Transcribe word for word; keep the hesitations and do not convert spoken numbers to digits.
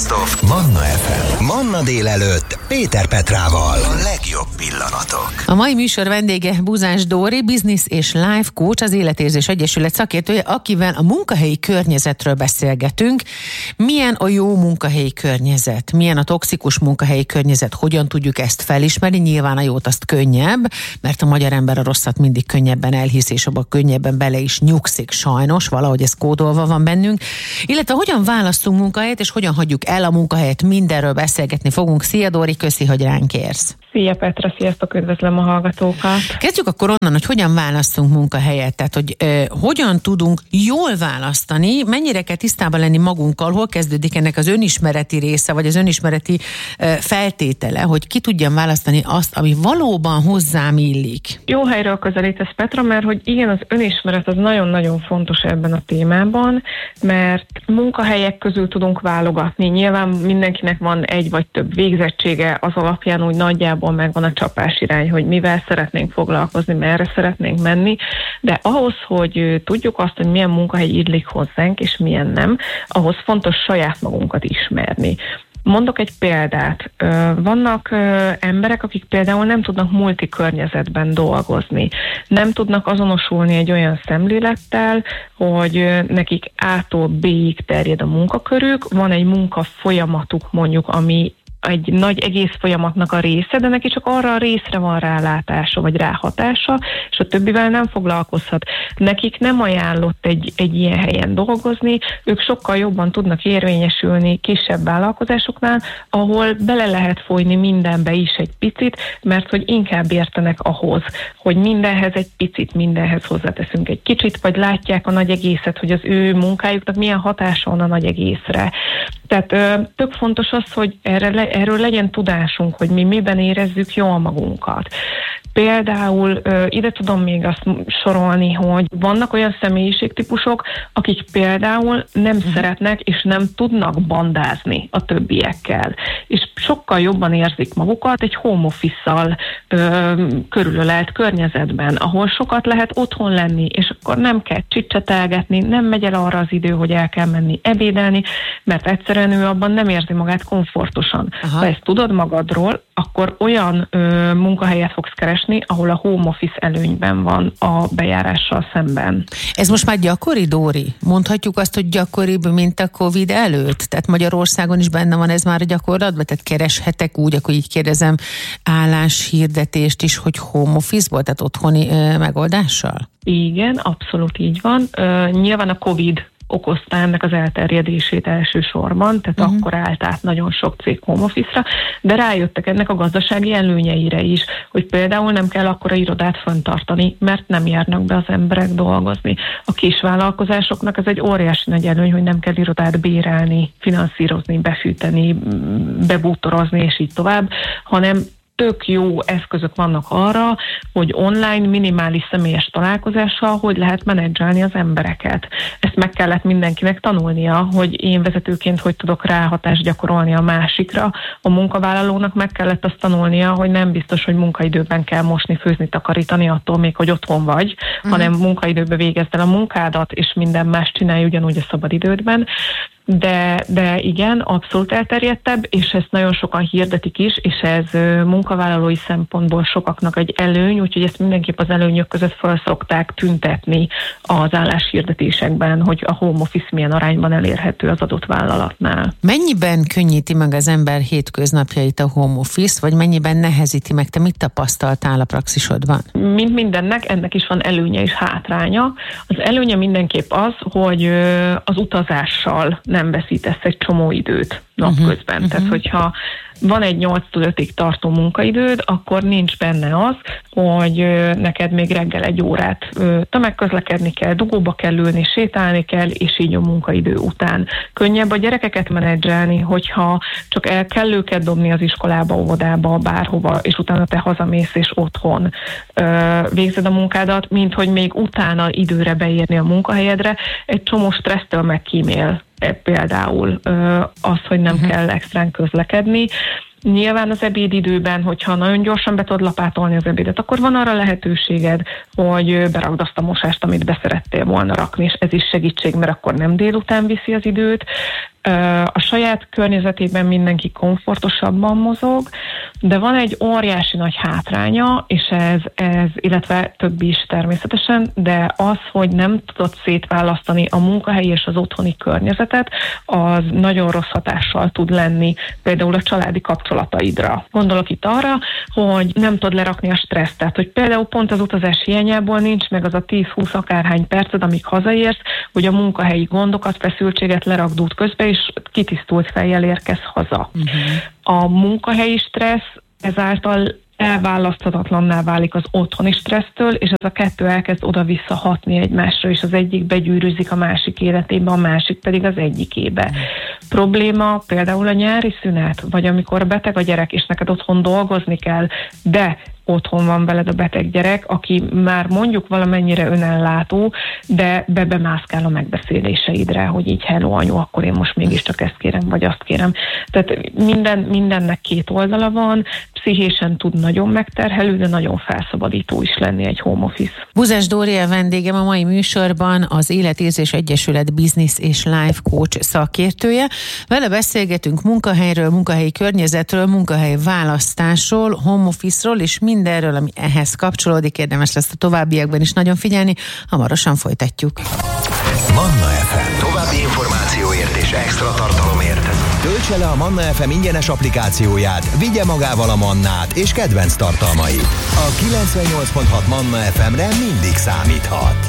Best of Manna ef em. Manna délelőtt Péter Petrával. A legjobb pillanatok. A mai műsor vendége Buzás Dóri, Business és Life Coach, az Életérzés Egyesület szakértője, akivel a munkahelyi környezetről beszélgetünk. Milyen a jó munkahelyi környezet? Milyen a toxikus munkahelyi környezet? Hogyan tudjuk ezt felismerni? Nyilván a jót azt könnyebb, mert a magyar ember a rosszat mindig könnyebben elhisz, és abban könnyebben bele is nyugszik sajnos, valahogy ez kódolva van bennünk. Illetve hogyan választunk munkahelyet, és hogyan hagyjuk el a munkahelyet, mindenről beszélgetni fogunk. Szia Dóri, köszi, hogy ránk érsz. Szia Petra, sziasztok, üdvözlöm a hallgatókat. Kezdjük akkor onnan, hogy hogyan választunk munkahelyet, tehát hogy ö, hogyan tudunk jól választani, mennyire kell tisztában lenni magunkkal, hol kezdődik ennek az önismereti része, vagy az önismereti ö, feltétele, hogy ki tudjam választani azt, ami valóban hozzám illik. Jó helyről közelítesz, Petra, mert hogy igen, az önismeret az nagyon-nagyon fontos ebben a témában, mert munkahelyek közül tudunk válogatni. Nyilván mindenkinek van egy vagy több végzettsége, az alapján úgy nagyjából megvan a csapás irány, hogy mivel szeretnénk foglalkozni, merre szeretnénk menni, de ahhoz, hogy tudjuk azt, hogy milyen munkahely illik hozzánk, és milyen nem, ahhoz fontos saját magunkat ismerni. Mondok egy példát. Vannak emberek, akik például nem tudnak multikörnyezetben dolgozni. Nem tudnak azonosulni egy olyan szemlélettel, hogy nekik A-tól B-ig terjed a munkakörük, van egy munkafolyamatuk mondjuk, ami egy nagy egész folyamatnak a része, de neki csak arra a részre van rálátása, vagy ráhatása, és a többivel nem foglalkozhat. Nekik nem ajánlott egy, egy ilyen helyen dolgozni, ők sokkal jobban tudnak érvényesülni kisebb vállalkozásoknál, ahol bele lehet folyni mindenbe is egy picit, mert hogy inkább értenek ahhoz, hogy mindenhez egy picit, mindenhez hozzáteszünk egy kicsit, vagy látják a nagy egészet, hogy az ő munkájuknak milyen hatása van a nagy egészre. Tehát ö, tök fontos az, hogy erre le, erről legyen tudásunk, hogy mi miben érezzük jól magunkat. Például ö, ide tudom még azt sorolni, hogy vannak olyan személyiségtípusok, akik például nem uh-huh. szeretnek és nem tudnak bandázni a többiekkel. És sokkal jobban érzik magukat egy home office-szal ö, körülölelt környezetben, ahol sokat lehet otthon lenni, és akkor nem kell csicsetelgetni, nem megy el arra az idő, hogy el kell menni ebédelni, mert egyszerűen ő abban nem érzi magát komfortosan. Aha. Ha ezt tudod magadról, akkor olyan ö, munkahelyet fogsz keresni, ahol a home office előnyben van a bejárással szemben. Ez most már gyakori, Dóri? Mondhatjuk azt, hogy gyakoribb, mint a Covid előtt? Tehát Magyarországon is benne van ez már a gyakorlatban? Tehát kereshetek úgy, akkor így kérdezem, álláshirdetést is, hogy home office-ból, tehát otthoni ö, megoldással? Igen, abszolút így van. Ö, nyilván a Covid okozta ennek az elterjedését elsősorban, tehát uh-huh. akkor állt át nagyon sok cég home office-ra, de rájöttek ennek a gazdasági előnyeire is, hogy például nem kell akkora irodát fenntartani, mert nem járnak be az emberek dolgozni. A kisvállalkozásoknak ez egy óriási nagy előny, hogy nem kell irodát bérelni, finanszírozni, befűteni, bebútorozni, és így tovább, hanem tök jó eszközök vannak arra, hogy online minimális személyes találkozással hogy lehet menedzselni az embereket. Ezt meg kellett mindenkinek tanulnia, hogy én vezetőként hogy tudok ráhatást gyakorolni a másikra. A munkavállalónak meg kellett azt tanulnia, hogy nem biztos, hogy munkaidőben kell mosni, főzni, takarítani attól még, hogy otthon vagy, uh-huh. hanem munkaidőben végezd el a munkádat, és minden más csinálj ugyanúgy a szabadidődben. De, de igen, abszolút elterjedtebb, és ezt nagyon sokan hirdetik is, és ez munkavállalói szempontból sokaknak egy előny, úgyhogy ezt mindenképp az előnyök között fel szokták tüntetni az álláshirdetésekben, hogy a home office milyen arányban elérhető az adott vállalatnál. Mennyiben könnyíti meg az ember hétköznapjait a home office, vagy mennyiben nehezíti meg? Te mit tapasztaltál a praxisodban? Mint mindennek, ennek is van előnye és hátránya. Az előnye mindenképp az, hogy az utazással nem veszítesz egy csomó időt napközben. Uh-huh. Tehát, hogyha van egy nyolctól ötig tartó munkaidőd, akkor nincs benne az, hogy neked még reggel egy órát tömegközlekedni kell, dugóba kell ülni, sétálni kell, és így a munkaidő után. Könnyebb a gyerekeket menedzselni, hogyha csak el kell őket dobni az iskolába, óvodába, bárhova, és utána te hazamész, és otthon végzed a munkádat, mint hogy még utána időre beérni a munkahelyedre, egy csomó stressztől megkímél például az, hogy nem uh-huh. kell extrán közlekedni. Nyilván az ebédidőben, hogyha nagyon gyorsan be tudod lapátolni az ebédet, akkor van arra lehetőséged, hogy berakd azt a mosást, amit beszerettél volna rakni, és ez is segítség, mert akkor nem délután viszi az időt. A saját környezetében mindenki komfortosabban mozog, de van egy óriási nagy hátránya, és ez, ez, illetve többi is természetesen, de az, hogy nem tudod szétválasztani a munkahelyi és az otthoni környezetet, az nagyon rossz hatással tud lenni például a családi kapcsolataidra. Gondolok itt arra, hogy nem tudod lerakni a stresszt, tehát hogy például pont az utazás hiányából nincs meg az a tíz-húsz akárhány perced, amíg hazaérsz, hogy a munkahelyi gondokat, feszültséget lerakd út közben, és kitisztult fejjel érkezz haza. Uh-huh. A munkahelyi stressz ezáltal elválaszthatatlanná válik az otthoni stressztől, és ez a kettő elkezd oda-vissza hatni egymásra, és az egyik begyűrűzik a másik életébe, a másik pedig az egyikébe. Uh-huh. Probléma például a nyári szünet, vagy amikor beteg a gyerek, és neked otthon dolgozni kell, de otthon van veled a beteg gyerek, aki már mondjuk valamennyire önellátó, de bebemászkál a megbeszéléseidre, hogy így hello anyu, akkor én most mégiscsak ezt kérem, vagy azt kérem. Tehát minden, mindennek két oldala van, pszichésen tud nagyon megterhelő, de nagyon felszabadító is lenni egy home office. Buzás Dóri a vendégem a mai műsorban, az Életérzés Egyesület Business és Life Coach szakértője. Vele beszélgetünk munkahelyről, munkahelyi környezetről, munkahely választásról, home office-ról, és mindenről, ami ehhez kapcsolódik. Érdemes lesz a továbbiakban is nagyon figyelni. Hamarosan folytatjuk. Manna ef em. További információért és extra tartalomért töltse le a Manna ef em ingyenes applikációját, vigye magával a Mannát és kedvenc tartalmait. A kilencvennyolc pont hat Manna ef emre mindig számíthat.